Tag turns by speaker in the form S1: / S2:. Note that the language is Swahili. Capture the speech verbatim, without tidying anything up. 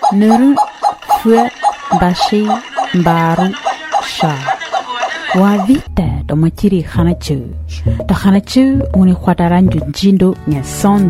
S1: Nuru fue bashi baru sha. Wa vita do machiri khanachu. Do khanachu uni khwataranju jindo nya son